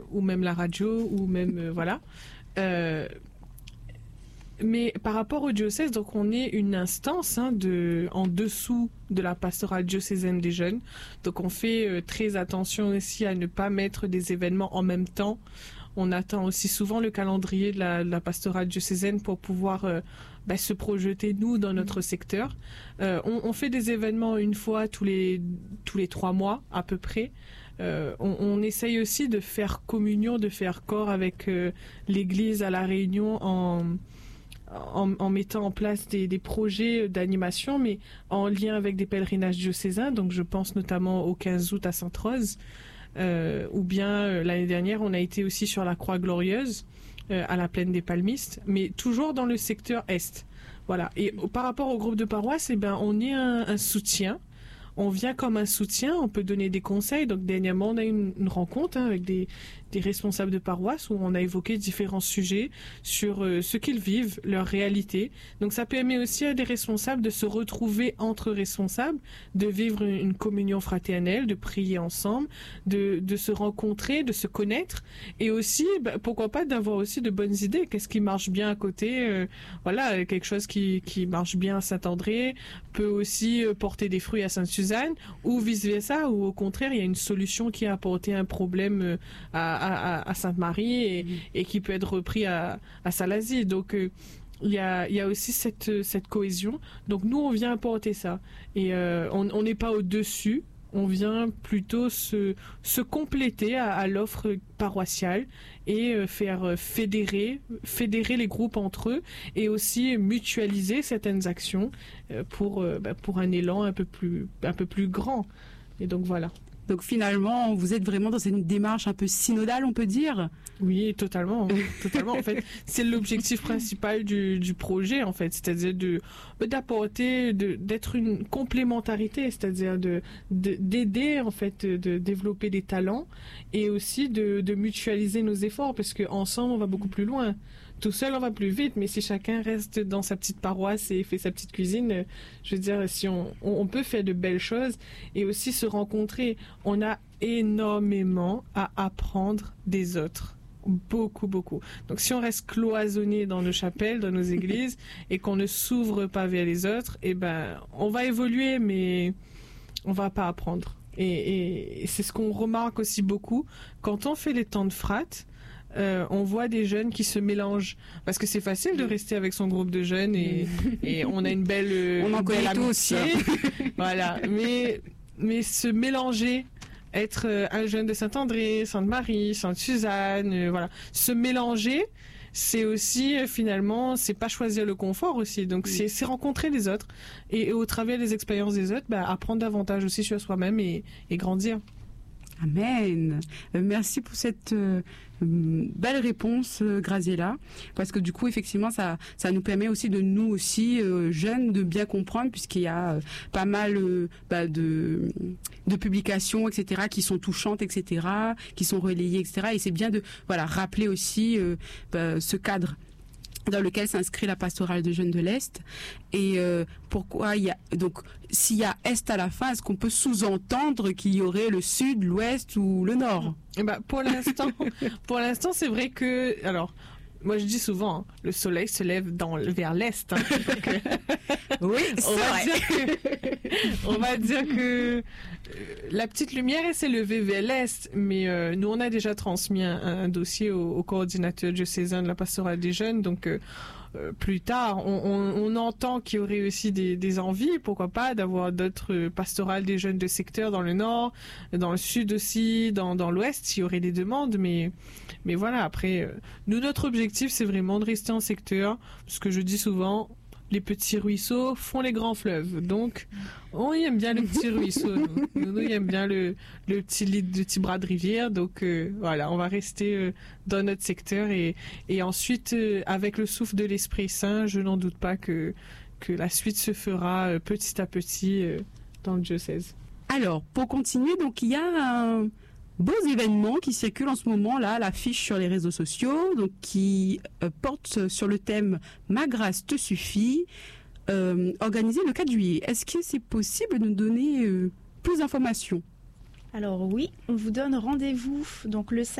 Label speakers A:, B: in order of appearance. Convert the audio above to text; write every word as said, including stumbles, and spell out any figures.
A: ou même la radio, ou même euh, voilà. Euh, mais par rapport au diocèse, donc on est une instance hein, de, en dessous de la pastorale diocésaine des jeunes. Donc on fait euh, très attention aussi à ne pas mettre des événements en même temps. On attend aussi souvent le calendrier de la, de la pastorale diocésaine pour pouvoir euh, bah, se projeter, nous, dans notre secteur. Euh, on, on fait des événements une fois tous les, tous les trois mois, à peu près. Euh, on, on essaye aussi de faire communion, de faire corps avec euh, l'Église à La Réunion en, en, en mettant en place des, des projets d'animation, mais en lien avec des pèlerinages diocésains. Donc je pense notamment au quinze août à Sainte-Rose. Euh, ou bien euh, l'année dernière on a été aussi sur la Croix Glorieuse euh, à la plaine des Palmistes, mais toujours dans le secteur Est. Voilà. Et euh, par rapport au groupe de paroisse, eh ben, on est un, un soutien. On vient comme un soutien, on peut donner des conseils. Donc dernièrement on a eu une, une rencontre hein, avec des, des responsables de paroisse où on a évoqué différents sujets sur euh, ce qu'ils vivent, leur réalité. Donc ça permet aussi à des responsables de se retrouver entre responsables, de vivre une, une communion fraternelle, de prier ensemble, de, de se rencontrer, de se connaître, et aussi bah, pourquoi pas d'avoir aussi de bonnes idées. Qu'est-ce qui marche bien à côté, euh, voilà, quelque chose qui, qui marche bien à Saint-André peut aussi euh, porter des fruits à Sainte-Suzanne, ou vice versa, ou au contraire il y a une solution qui a apporté un problème euh, à À, à Sainte-Marie et, mmh. et qui peut être repris à, à Salazie. Donc euh, il y a, y a aussi cette, cette cohésion. Donc nous, on vient apporter ça. Et euh, on n'est pas au-dessus, on vient plutôt se, se compléter à, à l'offre paroissiale et euh, faire fédérer, fédérer les groupes entre eux et aussi mutualiser certaines actions euh, pour, euh, bah, pour un élan un peu plus, un peu plus grand. Et donc voilà.
B: Donc finalement, vous êtes vraiment dans une démarche un peu synodale, on peut dire ?
A: Oui, totalement, totalement. En fait, c'est l'objectif principal du, du projet, en fait, c'est-à-dire de d'apporter, de d'être une complémentarité, c'est-à-dire de, de d'aider en fait, de développer des talents et aussi de, de mutualiser nos efforts, parce que ensemble on va beaucoup plus loin. Tout seul, on va plus vite, mais si chacun reste dans sa petite paroisse et fait sa petite cuisine, je veux dire, si on, on peut faire de belles choses et aussi se rencontrer. On a énormément à apprendre des autres. Beaucoup, beaucoup. Donc, si on reste cloisonné dans nos chapelles, dans nos églises, et qu'on ne s'ouvre pas vers les autres, eh ben, on va évoluer, mais on va pas apprendre. Et, et, et c'est ce qu'on remarque aussi beaucoup. Quand on fait les temps de frates, Euh, on voit des jeunes qui se mélangent parce que c'est facile de rester avec son groupe de jeunes et, et on a une belle euh,
B: on en connaît tous.
A: Voilà, mais mais se mélanger, être euh, un jeune de Saint-André, Sainte-Marie, Sainte-Suzanne, euh, voilà, se mélanger, c'est aussi euh, finalement, c'est pas choisir le confort aussi, donc oui. c'est, c'est rencontrer les autres et, et au travers des expériences des autres, bah, apprendre davantage aussi sur soi-même et, et grandir.
B: Amen. Euh, merci pour cette euh, belle réponse, euh, Graziella, parce que du coup, effectivement, ça, ça nous permet aussi de nous aussi euh, jeunes de bien comprendre, puisqu'il y a euh, pas mal euh, bah, de, de publications, et cetera, qui sont touchantes, et cetera, qui sont relayées, et cetera. Et c'est bien de voilà rappeler aussi euh, bah, ce cadre dans lequel s'inscrit la pastorale de jeunes de l'Est. Et euh, pourquoi il y a donc s'il y a Est à la fin, est-ce qu'on peut sous-entendre qu'il y aurait le Sud, l'Ouest ou le Nord ?
A: Eh ben, pour l'instant, pour l'instant, c'est vrai que alors. Moi, je dis souvent, hein, le soleil se lève dans, vers l'Est. Hein, donc, euh,
B: oui,
A: on va dire que, on va dire que euh, la petite lumière, elle s'est levée vers l'Est. Mais euh, nous, on a déjà transmis un, un dossier au, au coordinateur diocésain de la pastorale des jeunes. Donc, euh, euh, plus tard, on, on, on entend qu'il y aurait aussi des, des envies, pourquoi pas, d'avoir d'autres pastorales des jeunes de secteur dans le Nord, dans le Sud aussi, dans, dans l'Ouest, s'il y aurait des demandes. Mais, mais voilà, après, euh, nous, notre objectif, c'est vraiment de rester en secteur, parce que je dis souvent, les petits ruisseaux font les grands fleuves. Donc, on aime bien le petit ruisseau. Nous, nous, nous aime bien le, le petit lit, le petit bras de rivière. Donc, euh, voilà, on va rester euh, dans notre secteur. Et, et ensuite, euh, avec le souffle de l'Esprit Saint, je n'en doute pas que, que la suite se fera euh, petit à petit euh, dans le diocèse.
B: Alors, pour continuer, donc, il y a un beaux événements qui circulent en ce moment là, l'affiche sur les réseaux sociaux, donc qui euh, porte sur le thème Ma grâce te suffit, euh, organisé le quatre juillet. Est-ce que c'est possible de nous donner euh, plus d'informations ?
C: Alors oui, on vous donne rendez-vous donc le